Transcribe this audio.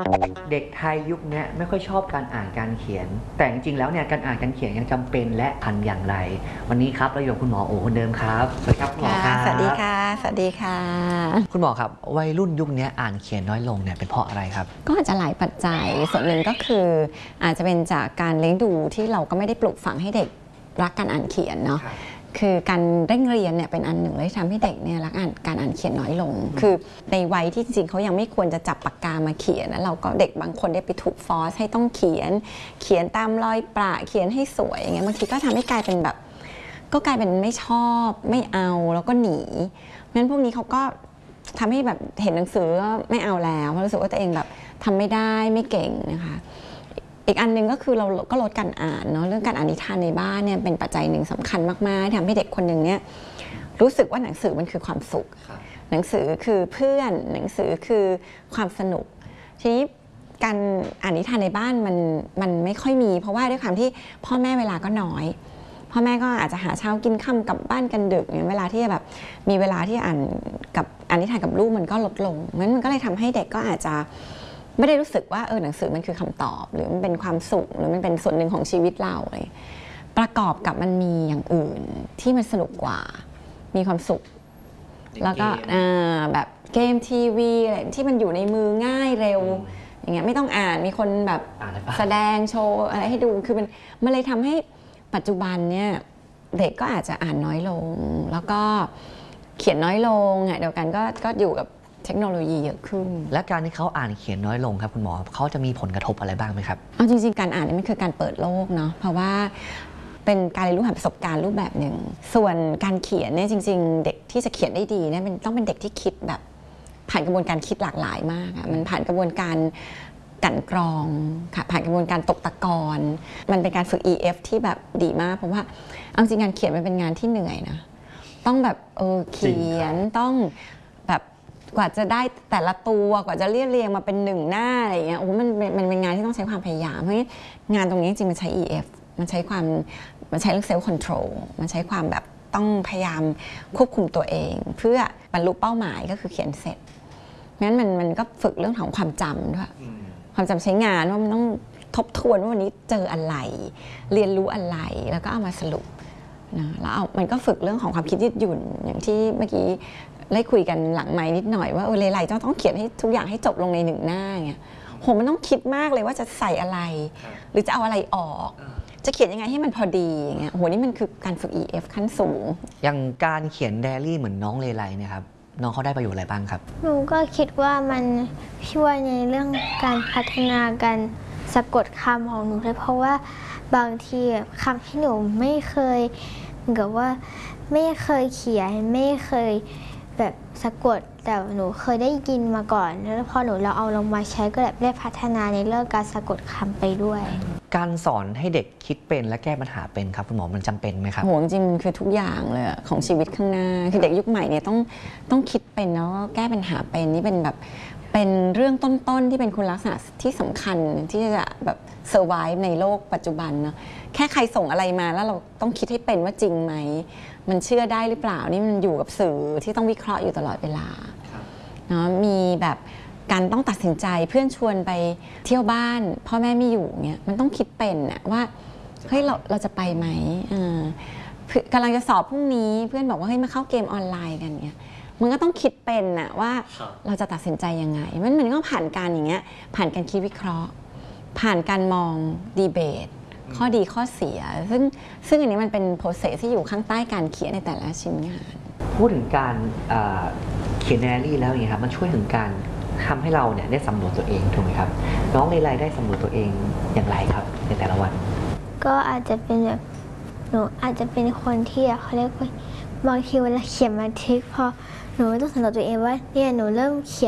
เด็กไทยยุคนี้ไม่ค่อยชอบการอ่านการเขียนแต่จริงๆแล้วเนี่ยการอ่านการเขียนยังจำเป็นและทันอย่างไรวันนี้ครับเราอยู่กับคุณหมอโอคนเดิมครับสวัสดีครับคุณหมอครับสวัสดีค่ะสวัสดีค่ะคุณหมอครับวัยรุ่นยุคนี้อ่านเขียนน้อยลงเนี่ยเป็นเพราะอะไรครับก็อาจจะหลายปัจจัยส่วนหนึ่งก็คืออาจจะเป็นจากการเลี้ยงดูที่เราก็ไม่ได้ปลูกฝังให้เด็กรักการอ่านเขียนเนาะคือการเร่งเรียนเนี่ยเป็นอันหนึ่งเลยทำให้เด็กเนี่ยรักการอ่านเขียนน้อยลงคือในวัยที่จริงๆเขายังไม่ควรจะจับปากกามาเขียนนะเราก็เด็กบางคนได้ไปถูกฟอร์สให้ต้องเขียนตามรอยประเขียนให้สวยอย่างเงี้ยบางทีก็ทำให้กลายเป็นแบบก็กลายเป็นไม่ชอบไม่เอาแล้วก็หนีงั้นพวกนี้เขาก็ทำให้แบบเห็นหนังสือก็ไม่เอาแล้วเพราะรู้สึกว่าตัวเองแบบทำไม่ได้ไม่เก่งนะคะอีกอันนึงก็คือเราก็ลดการอ่านเนาะเรื่องการอ่านนิทานในบ้านเนี่ยเป็นปัจจัยหนึ่งสำคัญมากๆทำให้เด็กคนหนึ่งเนี่ยรู้สึกว่าหนังสือมันคือความสุขหนังสือคือเพื่อนหนังสือคือความสนุกทีนี้การอ่านนิทานในบ้านมันไม่ค่อยมีเพราะว่าด้วยความที่พ่อแม่เวลาก็น้อยพ่อแม่ก็อาจจะหาเช้ากินค่ำกลับบ้านกันดึกเนี่ยเวลาที่แบบมีเวลาที่อ่านนิทานกับลูกมันก็ลดลงงั้นมันก็เลยทำให้เด็กก็อาจจะไม่ได้รู้สึกว่าหนังสือมันคือคำตอบหรือมันเป็นความสุขหรือมันเป็นส่วนหนึ่งของชีวิตเราเลยประกอบกับมันมีอย่างอื่นที่มันสนุกกว่ามีความสุขแล้วก็แบบเกมทีวีอะไรที่มันอยู่ในมือง่ายเร็วอย่างเงี้ยไม่ต้องอ่านมีคนแบบแสดงโชว์อะไรให้ดูคือมันเลยทำให้ปัจจุบันเนี่ยเด็กก็อาจจะอ่านน้อยลงแล้วก็เขียนน้อยลงเดียวกันก็อยู่กับเทคโนโลยีเยอะขึ้นและการที่เขาอ่านเขียนน้อยลงครับคุณหมอเขาจะมีผลกระทบอะไรบ้างไหมครับเอาจริงๆการอ่านนี่มันคือการเปิดโลกเนาะเพราะว่าเป็นการเรียนรู้ผ่านประสบการณ์รูปแบบหนึ่งส่วนการเขียนเนี่ยจริงๆเด็กที่จะเขียนได้ดีเนี่ยต้องเป็นเด็กที่คิดแบบผ่านกระบวนการคิดหลากหลายมากมันผ่านกระบวนการกลั่นกรองผ่านกระบวนการตกตะกอนมันเป็นการฝึก EF ที่แบบดีมากเพราะว่าเอาจริงงานเขียนมันเป็นงานที่เหนื่อยนะต้องแบบเขียนต้องแบบกว่าจะได้แต่ละตัวกว่าจะเรียงมาเป็นหนึ่งหน้าอะไรอย่างเงี้ยมันเป็นงานที่ต้องใช้ความพยายามเพราะงั้นงานตรงนี้จริงมันใช้ EF มันใช้เรื่องเซลฟ์คอนโทรลมันใช้ความแบบต้องพยายามควบคุมตัวเองเพื่อบรรลุเป้าหมายก็คือเขียนเสร็จงั้นมันก็ฝึกเรื่องของความจำด้วยความจำใช้งานว่ามันต้องทบทวนว่าวันนี้เจออะไรเรียนรู้อะไรแล้วก็เอามาสรุปนะแล้วมันก็ฝึกเรื่องของความคิดยืดหยุ่นอย่างที่เมื่อกี้ได้คุยกันหลังไมค์นิดหน่อยว่าเลไลต้องเขียนให้ทุกอย่างให้จบลงในหนึ่งหน้าเงี้ยโหมันต้องคิดมากเลยว่าจะใส่อะไรหรือจะเอาอะไรออกจะเขียนยังไงให้มันพอดีอย่างเงี้ยโหนี่มันคือการฝึก EF ขั้นสูงอย่างการเขียนไดอารี่เหมือนน้องเลไลเนี่ยครับน้องเขาได้ประโยชน์อะไรบ้างครับหนูก็คิดว่ามันช่วยในเรื่องการพัฒนาการสะกดคำของหนูด้วยเพราะว่าบางทีคำที่หนูไม่เคยเหมือนกับว่าไม่เคยเขียนไม่เคยแบบสะกดแต่หนูเคยได้ยินมาก่อนแล้วพอหนูเราเอาลงมาใช้ก็แบบได้พัฒนาในเรื่องการสะกดคำไปด้วยการสอนให้เด็กคิดเป็นและแก้ปัญหาเป็นครับคุณหมอมันจำเป็นไหมครับโหจริงๆคือทุกอย่างเลยของชีวิตข้างหน้าคือเด็กยุคใหม่เนี่ยต้องคิดเป็นแล้วก็แก้ปัญหาเป็นนี่เป็นแบบเป็นเรื่องต้นๆที่เป็นคุณลักษณะที่สำคัญที่จะแบบเซอร์ไวฟ์ในโลกปัจจุบันเนาะแค่ใครส่งอะไรมาแล้วเราต้องคิดให้เป็นว่าจริงไหมมันเชื่อได้หรือเปล่านี่มันอยู่กับสื่อที่ต้องวิเคราะห์อยู่ตลอดเวลาเนาะมีแบบการต้องตัดสินใจเพื่อนชวนไปเที่ยวบ้านพ่อแม่ไม่อยู่เงี้ยมันต้องคิดเป็นอะว่าเฮ้ยเราจะไปไหมกำลังจะสอบพรุ่งนี้เพื่อนบอกว่าเฮ้ยมาเข้าเกมออนไลน์กันเงี้ยมันก็ต้องคิดเป็นอะว่าเราจะตัดสินใจยังไงมันก็ผ่านการอย่างเงี้ยผ่านการคิดวิเคราะห์ผ่านการมองดีเบตข้อดีข้อเสียซึ่งอันนี้มันเป็นโปรเซสที่อยู่ข้างใต้การเขียนในแต่ละชิ้นงานพูดถึงการเขียนไดอารี่แล้วอย่างนี้ครับมันช่วยถึงการทำให้เราเนี่ยได้สำรวจตัวเองถูกไหมครับน้องเลไลได้สำรวจตัวเองอย่างไรครับในแต่ละวันก็อาจจะเป็นแบบหนูอาจจะเป็นคนที่เขาเรียกว่าบางทีเวลาเขียนบันทึกพอหนูต้องสำรวจตัวเองว่าเนี่ยหนูเริ่มเขียน